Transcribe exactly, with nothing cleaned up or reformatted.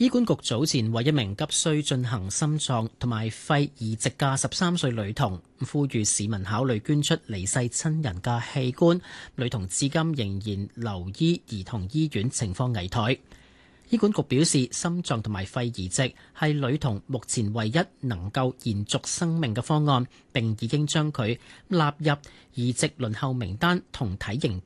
醫管局早前為一名急需進行心臟同埋肺移植嘅十三歲女童，呼籲市民考慮捐出離世親人嘅器官。女童至今仍然留醫兒童醫院，情況危殆。醫管局表示，心臟同埋肺移植係女童目前唯一能夠延續生命嘅方案，並已經將佢納入移植輪候名單同體型